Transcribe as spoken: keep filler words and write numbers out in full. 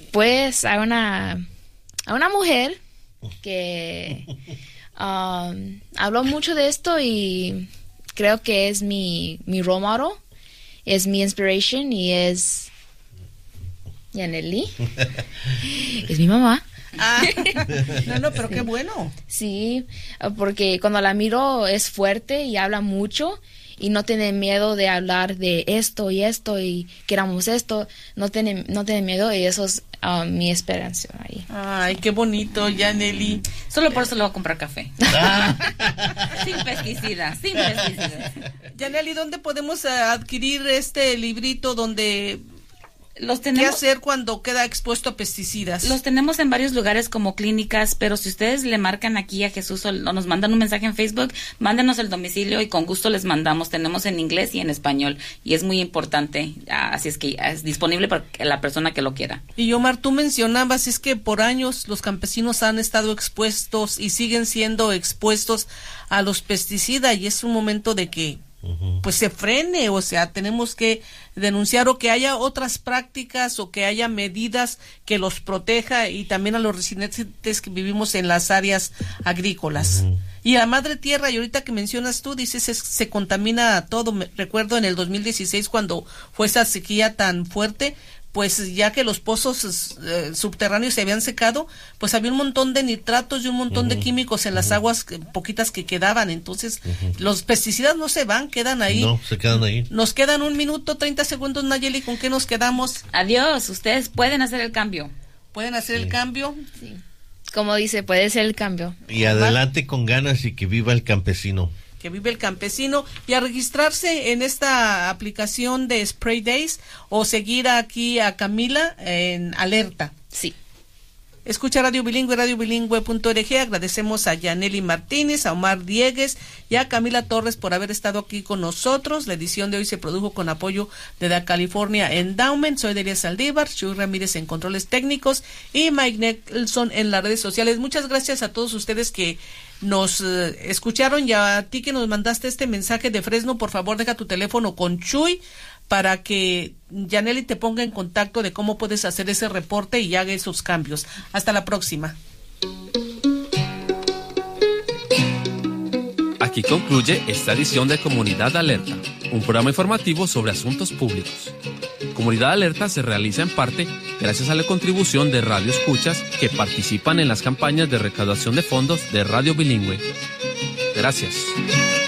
Pues a una, a una mujer que um, habló mucho de esto y creo que es mi, mi role model, es mi inspiration y es Yaneli. Es mi mamá. Ah, no, no, pero sí. Qué bueno. Sí, porque cuando la miro es fuerte y habla mucho y no tiene miedo de hablar de esto y esto y queramos esto, no tiene, no tiene miedo y eso es um, mi esperanza ahí. Ay, qué bonito, Yaneli. Solo por eso le voy a comprar café. Sin pesticidas, sin pesticidas. Yaneli, ¿dónde podemos uh, adquirir este librito donde... Los tenemos, ¿Qué hacer cuando queda expuesto a pesticidas? Los tenemos en varios lugares como clínicas, pero si ustedes le marcan aquí a Jesús o nos mandan un mensaje en Facebook, mándenos el domicilio y con gusto les mandamos. Tenemos en inglés y en español y es muy importante, así es que es disponible para la persona que lo quiera. Y Omar, tú mencionabas, es que por años los campesinos han estado expuestos y siguen siendo expuestos a los pesticidas y es un momento de que pues se frene, o sea, tenemos que denunciar o que haya otras prácticas o que haya medidas que los proteja y también a los residentes que vivimos en las áreas agrícolas. Uh-huh. Y a madre tierra, y ahorita que mencionas tú, dices, es, se contamina todo. Me, recuerdo en el dos mil dieciséis cuando fue esa sequía tan fuerte, pues ya que los pozos eh, subterráneos se habían secado, pues había un montón de nitratos y un montón uh-huh. de químicos en uh-huh. las aguas que, poquitas que quedaban, entonces uh-huh. los pesticidas no se van, quedan ahí. No, se quedan ahí. Nos quedan un minuto, treinta segundos, Nayeli, ¿con qué nos quedamos? Adiós, ustedes pueden hacer el cambio. ¿Pueden hacer sí. el cambio? Sí. Como dice, puede ser el cambio. Y adelante con ganas y que viva el campesino. Que vive el campesino, y a registrarse en esta aplicación de Spray Days o seguir aquí a Camila en alerta. Sí. Escucha Radio Bilingüe, radio bilingüe punto org. Agradecemos a Yaneli Martínez, a Omar Diegues y a Camila Torres por haber estado aquí con nosotros. La edición de hoy se produjo con apoyo de The California Endowment. Soy Delia Saldívar, Chuy Ramírez en controles técnicos y Mike Nelson en las redes sociales. Muchas gracias a todos ustedes que nos uh, escucharon, y a ti que nos mandaste este mensaje de Fresno. Por favor, deja tu teléfono con Chuy para que Yaneli te ponga en contacto de cómo puedes hacer ese reporte y haga esos cambios. Hasta la próxima. Aquí concluye esta edición de Comunidad Alerta, un programa informativo sobre asuntos públicos. Comunidad Alerta se realiza en parte gracias a la contribución de Radio Escuchas que participan en las campañas de recaudación de fondos de Radio Bilingüe. Gracias.